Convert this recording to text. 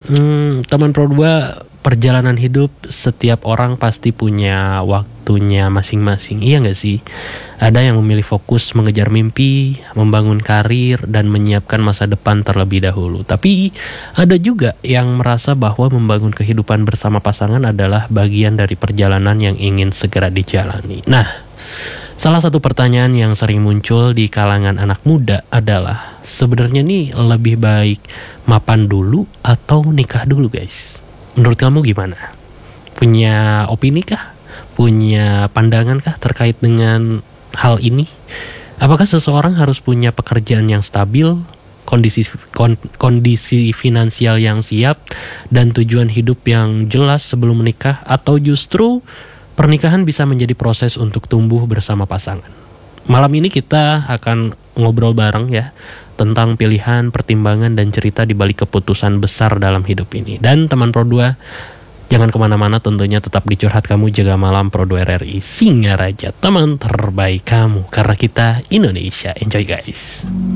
Teman Pro 2, perjalanan hidup setiap orang pasti punya waktunya masing-masing, iya gak sih? Ada yang memilih fokus mengejar mimpi, membangun karir, dan menyiapkan masa depan terlebih dahulu. Tapi ada juga yang merasa bahwa membangun kehidupan bersama pasangan adalah bagian dari perjalanan yang ingin segera dijalani. Nah, salah satu pertanyaan yang sering muncul di kalangan anak muda adalah, sebenarnya nih lebih baik mapan dulu atau nikah dulu, guys? Menurut kamu gimana? Punya opini kah? Punya pandangan kah terkait dengan hal ini? Apakah seseorang harus punya pekerjaan yang stabil, kondisi finansial yang siap, dan tujuan hidup yang jelas sebelum menikah? Atau justru pernikahan bisa menjadi proses untuk tumbuh bersama pasangan? Malam ini kita akan ngobrol bareng ya, tentang pilihan, pertimbangan, dan cerita di balik keputusan besar dalam hidup ini. Dan teman Pro 2, jangan kemana-mana, tentunya tetap di Curhat Kamu Jaga Malam Pro 2 RRI Singaraja, teman terbaik kamu, karena kita Indonesia. Enjoy guys.